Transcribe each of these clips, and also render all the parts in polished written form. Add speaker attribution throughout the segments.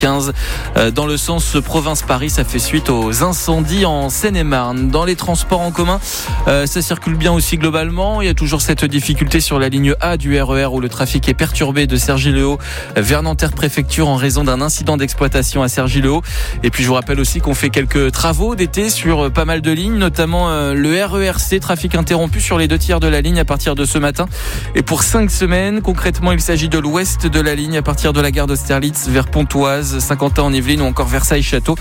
Speaker 1: 15 dans le sens province-Paris. Ça fait suite aux incendies en Seine-et-Marne. Dans les transports en commun, ça circule bien aussi globalement. Il y a toujours cette difficulté sur la ligne A du RER où le trafic est perturbé de Cergy-le-Haut vers Nanterre-Préfecture en raison d'un incident d'exploitation à Cergy-le-Haut. Et puis je vous rappelle aussi qu'on fait quelques travaux d'été sur pas mal de lignes, notamment le RERC, trafic interrompu sur les 2/3 de la ligne à partir de ce matin. Et pour 5 semaines, concrètement, il s'agit de l'ouest de la ligne à partir de la gare d'Austerlitz vers Pontoise, Saint-Quentin en Yvelines ou encore Versailles-Château.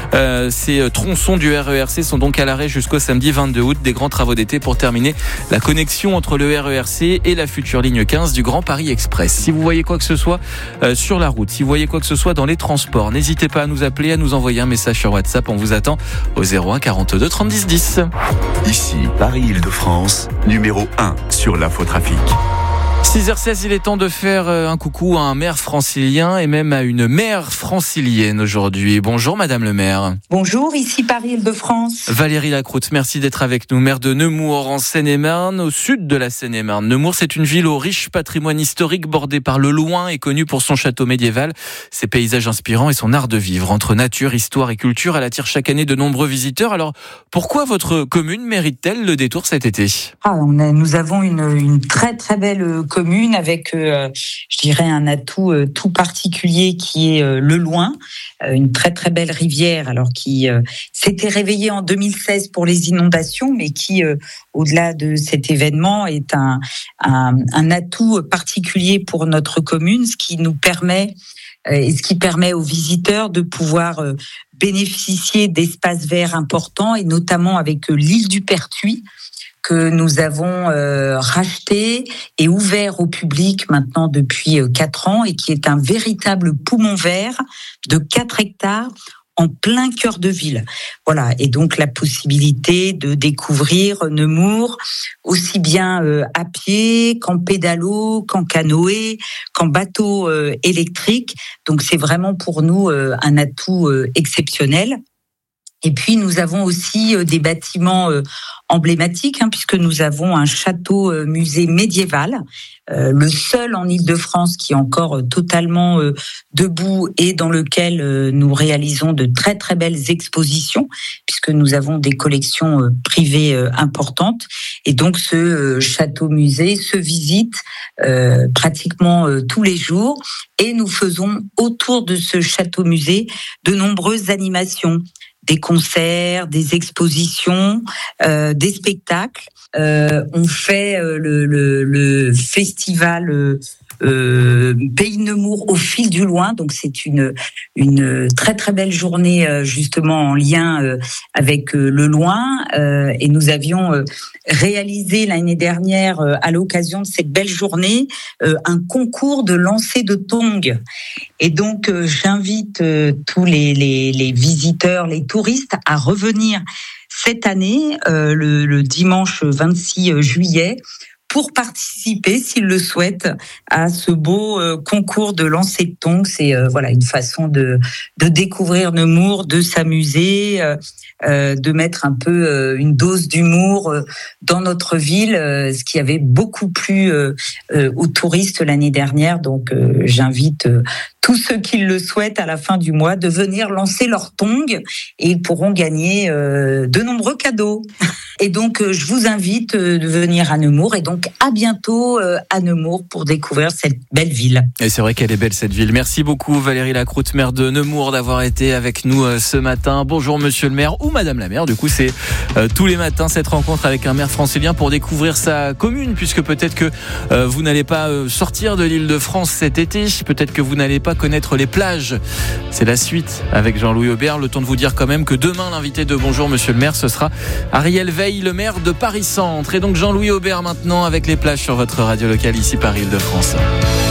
Speaker 1: Ces tronçons du RERC sont donc à l'arrêt jusqu'au samedi 22 août. Des grands travaux d'été pour terminer la connexion entre le RERC et la future ligne 15 du Grand Paris Express. Si vous voyez quoi que ce soit sur la route, si vous voyez quoi que ce soit dans les transports, n'hésitez pas à nous appeler, à nous envoyer un message sur WhatsApp. On vous attend au 01 42 30 10 10.
Speaker 2: Ici, Paris-Île-de-France, numéro 1 sur l'infotrafic.
Speaker 1: 6h16, il est temps de faire un coucou à un maire francilien et même à une mère francilienne aujourd'hui. Bonjour Madame le maire.
Speaker 3: Bonjour, ici Paris-Île-de-France.
Speaker 1: Valérie Lacroute, merci d'être avec nous, maire de Nemours en Seine-et-Marne, au sud de la Seine-et-Marne. Nemours, c'est une ville au riche patrimoine historique bordée par le Loing et connue pour son château médiéval, ses paysages inspirants et son art de vivre. Entre nature, histoire et culture, elle attire chaque année de nombreux visiteurs. Alors, pourquoi votre commune mérite-t-elle le détour cet été ?
Speaker 3: Nous avons une très très belle commune avec, je dirais, un atout tout particulier qui est le Loing, une très très belle rivière, alors qui s'était réveillée en 2016 pour les inondations, mais qui, au-delà de cet événement, est un atout particulier pour notre commune, ce qui nous permet et ce qui permet aux visiteurs de pouvoir bénéficier d'espaces verts importants, et notamment avec l'île du Pertuis, que nous avons racheté et ouvert au public maintenant depuis 4 ans, et qui est un véritable poumon vert de 4 hectares en plein cœur de ville. Voilà, et donc la possibilité de découvrir Nemours aussi bien à pied qu'en pédalo, qu'en canoë, qu'en bateau électrique. Donc c'est vraiment pour nous un atout exceptionnel. Et puis nous avons aussi des bâtiments emblématiques, puisque nous avons un château musée médiéval, le seul en Île-de-France qui est encore totalement debout, et dans lequel nous réalisons de très très belles expositions, puisque nous avons des collections privées importantes. Et donc ce château musée se visite pratiquement tous les jours, et nous faisons autour de ce château musée de nombreuses animations, des concerts, des expositions, des spectacles. On fait le festival Pays de Nemours au fil du Loing, donc c'est une très très belle journée justement en lien avec le Loing, et nous avions réalisé l'année dernière à l'occasion de cette belle journée un concours de lancer de tongs, et donc j'invite tous les visiteurs, les touristes à revenir cette année le dimanche 26 juillet pour participer, s'ils le souhaitent, à ce beau concours de lancer de tongs. C'est une façon de découvrir Nemours, de s'amuser, de mettre un peu une dose d'humour dans notre ville, ce qui avait beaucoup plu aux touristes l'année dernière. Donc j'invite tous ceux qui le souhaitent à la fin du mois de venir lancer leurs tongs, et ils pourront gagner de nombreux cadeaux. Et donc je vous invite de venir à Nemours, et donc à bientôt à Nemours pour découvrir cette belle ville.
Speaker 1: Et c'est vrai qu'elle est belle cette ville. Merci beaucoup Valérie Lacroute, maire de Nemours, d'avoir été avec nous ce matin. Bonjour monsieur le maire ou madame la maire. Du coup c'est tous les matins cette rencontre avec un maire francilien pour découvrir sa commune, puisque peut-être que vous n'allez pas sortir de l'Île-de-France cet été, peut-être que vous n'allez pas connaître les plages. C'est la suite avec Jean-Louis Aubert. Le temps de vous dire quand même que demain l'invité de Bonjour monsieur le maire, ce sera Ariel Veil, le maire de Paris Centre. Et donc Jean-Louis Aubert maintenant avec les plages sur votre radio locale ici Paris-Île-de-France.